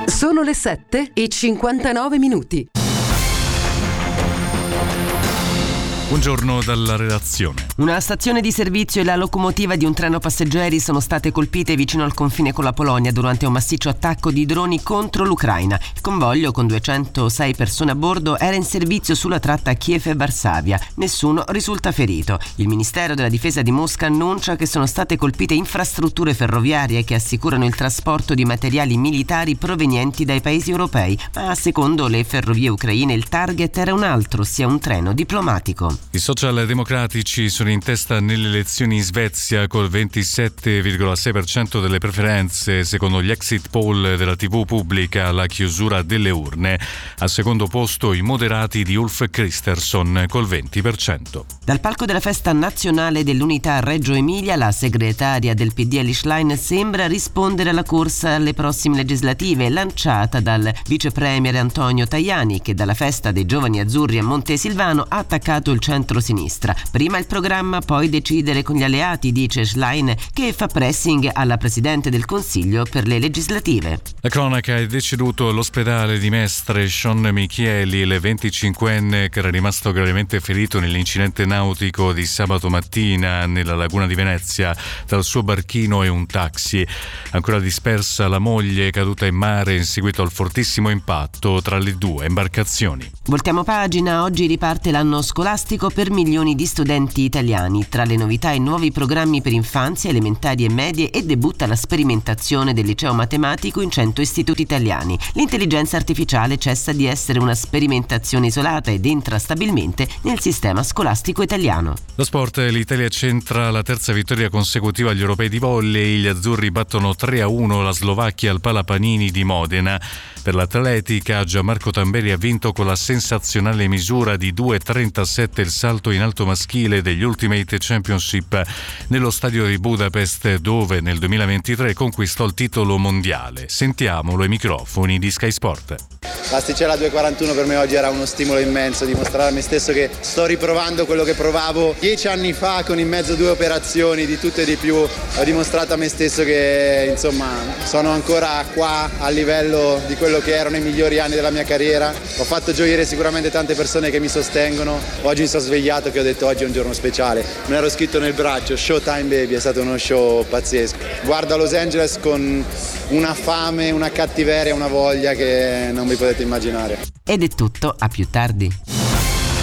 Sono le 7:59. Buongiorno dalla redazione. Una stazione di servizio e la locomotiva di un treno passeggeri sono state colpite vicino al confine con la Polonia durante un massiccio attacco di droni contro l'Ucraina. Il convoglio, con 206 persone a bordo, era in servizio sulla tratta Kiev-Varsavia. Nessuno risulta ferito. Il Ministero della Difesa di Mosca annuncia che sono state colpite infrastrutture ferroviarie che assicurano il trasporto di materiali militari provenienti dai paesi europei, ma secondo le ferrovie ucraine il target era un altro, ossia un treno diplomatico. I social democratici sono in testa nelle elezioni in Svezia col 27,6% delle preferenze secondo gli exit poll della TV pubblica alla chiusura delle urne. Al secondo posto i moderati di Ulf Kristersson col 20%. Dal palco della festa nazionale dell'unità a Reggio Emilia, la segretaria del PD Elly Schlein sembra rispondere alla corsa alle prossime legislative lanciata dal vice premier Antonio Tajani, che dalla festa dei giovani azzurri a Montesilvano ha attaccato il centro-sinistra. Prima il programma, poi decidere con gli alleati, dice Schlein, che fa pressing alla Presidente del Consiglio per le legislative. La cronaca: è deceduto all'ospedale di Mestre Sean Michieli, il 25enne che era rimasto gravemente ferito nell'incidente nautico di sabato mattina nella laguna di Venezia tra il suo barchino e un taxi. Ancora dispersa la moglie, caduta in mare in seguito al fortissimo impatto tra le due imbarcazioni. Voltiamo pagina. Oggi riparte l'anno scolastico per milioni di studenti italiani. Tra le novità i nuovi programmi per infanzia, elementari e medie, e debutta la sperimentazione del liceo matematico in 100 istituti italiani. L'intelligenza artificiale cessa di essere una sperimentazione isolata ed entra stabilmente nel sistema scolastico italiano. Lo sport: l'Italia centra la terza vittoria consecutiva agli europei di volley. Gli azzurri battono 3-1 la Slovacchia al Palapanini di Modena. Per l'atletica, Gianmarco Tamberi ha vinto con la sensazionale misura di 2,37 il salto in alto maschile degli Ultimate Championship nello stadio di Budapest, dove nel 2023 conquistò il titolo mondiale. Sentiamolo ai microfoni di Sky Sport. L'asticella 2,41 per me oggi era uno stimolo immenso, dimostrare a me stesso che sto riprovando quello che provavo 10 anni fa, con in mezzo 2 operazioni di tutto e di più. Ho dimostrato a me stesso che insomma sono ancora qua a livello di quello che erano i migliori anni della mia carriera. Ho fatto gioire sicuramente tante persone che mi sostengono. Oggi mi sono svegliato che ho detto oggi è un giorno speciale. Me l'ero scritto nel braccio: Showtime baby. È stato uno show pazzesco. Guardo a Los Angeles con una fame, una cattiveria, una voglia che non vi potete immaginare. Ed è tutto, a più tardi.